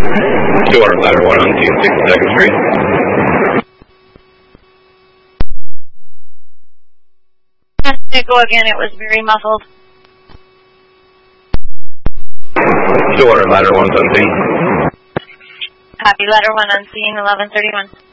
Door, ladder 1 on 62nd Street. Go again, it was very muffled. Door, ladder 1's on scene. Copy, ladder 1 on scene, 1131.